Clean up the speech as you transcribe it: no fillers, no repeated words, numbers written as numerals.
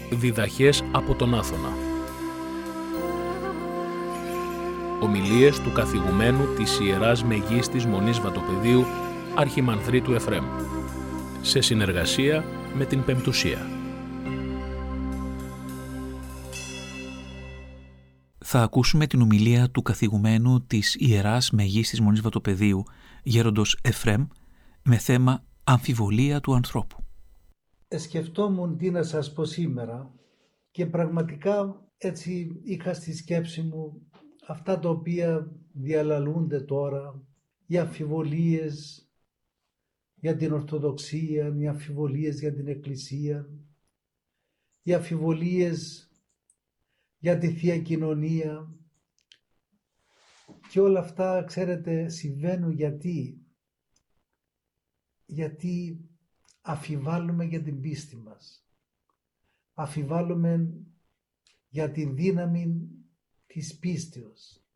Διδαχές από τον Άθωνα. Ομιλίες του καθηγουμένου της Ιεράς Μεγίστης Μονής Βατοπεδίου, Αρχιμανδρίτου Εφραίμ, σε συνεργασία με την Πεμπτουσία. Θα ακούσουμε την ομιλία του καθηγουμένου της Ιεράς Μεγίστης Μονής Βατοπεδίου, γέροντος Εφραίμ, με θέμα αμφιβολία του ανθρώπου. Σκεφτόμουν τι να σας πω σήμερα και πραγματικά έτσι είχα στη σκέψη μου αυτά τα οποία διαλαλούνται τώρα, οι αμφιβολίες για την Ορθοδοξία, οι αμφιβολίες για την Εκκλησία, οι αμφιβολίες για τη Θεία Κοινωνία, και όλα αυτά, ξέρετε, συμβαίνουν γιατί αφιβάλλουμε για την πίστη μας. Αφιβάλλουμε για την δύναμη της πίστεως.